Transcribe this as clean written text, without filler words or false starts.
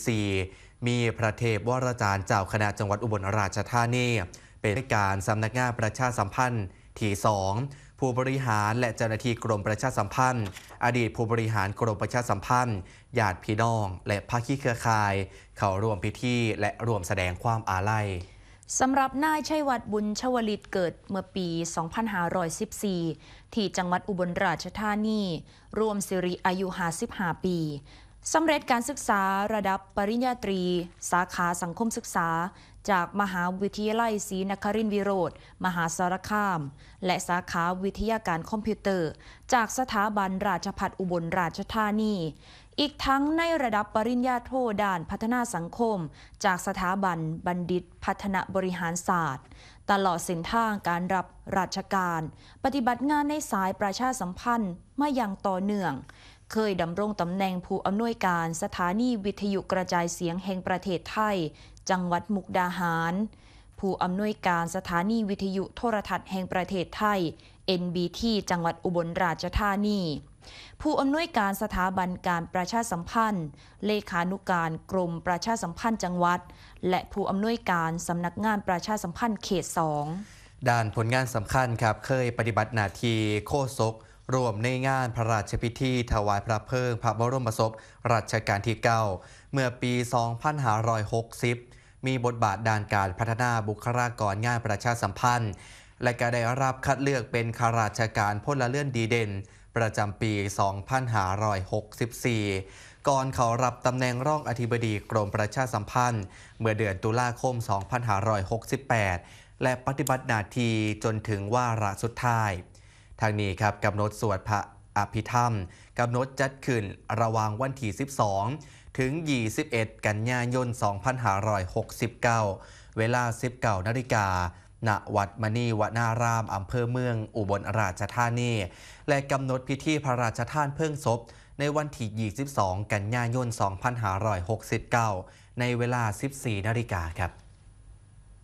14มีพระเทพวรจารย์เจ้าคณะจังหวัดอุบลราชธานีเป็นการสำนักงานประชาสัมพันธ์ที่2ผู้บริหารและเจ้าหน้าที่กรมประชาสัมพันธ์อดีตผู้บริหารกรมประชาสัมพันธ์ญาติพี่น้องและภาคีเครือข่ายเข้าร่วมพิธีและร่วมแสดงความอาลัยสำหรับนายชัยวัฒน์บุญชวลิตเกิดเมื่อปี 2514 ที่จังหวัดอุบลราชธานีรวมสิริอายุ 55 ปีสำเร็จการศึกษาระดับปริญญาตรีสาขาสังคมศึกษาจากมหาวิทยาลัยศรีนครินทรวิโรธมหาสารคามและสาขาวิทยาการคอมพิวเตอร์จากสถาบันราชภัฏอุบลราชธานีอีกทั้งในระดับปริญญาโทด้านพัฒนาสังคมจากสถาบันบัณฑิตพัฒนาบริหารศาสตร์ตลอดเส้นทางการรับราชการปฏิบัติงานในสายประชาสัมพันธ์มาอย่างต่อเนื่องเคยดำรงตำแหน่งผู้อำนวยการสถานีวิทยุกระจายเสียงแห่งประเทศไทยจังหวัดมุกดาหารผู้อำนวยการสถานีวิทยุโทรทัศน์แห่งประเทศไทย NBT จังหวัดอุบลราชธานีผู้อำนวยการสถาบันการประชาสัมพันธ์เลขานุการกรมประชาสัมพันธ์จังหวัดและผู้อำนวยการสำนักงานประชาสัมพันธ์เขต 2 ด้านผลงานสำคัญครับเคยปฏิบัติหน้าที่โฆษกรวมในงานพระราชพิธีถวายพระเพลิงพระบรมศพรัชกาลที่ 9 เมื่อปี 2560 มีบทบาทด้านการพัฒนาบุคลากรงานประชาสัมพันธ์และก็ได้รับคัดเลือกเป็นข้าราชการพลเรือนดีเด่นประจำปี 2564 ก่อนเขารับตำแหน่งรองอธิบดีกรมประชาสัมพันธ์เมื่อเดือนตุลาคม 2568 และปฏิบัติหน้าที่จนถึงวาระสุดท้ายทางนี้ครับกำหนดสวดพระอภิธรรมกำหนดจัดขึ้นระหว่างวันที่ 12 ถึง 21 กันยายน 2569 เวลา 19 นาฬิกาณวัดมณีวนารามอำเภอเมืองอุบลราชธานีและกำหนดพิธีพระราชทานเพลิงศพในวันที่ 22 กันยายน 2569 ในเวลา 14 นาฬิกาครับ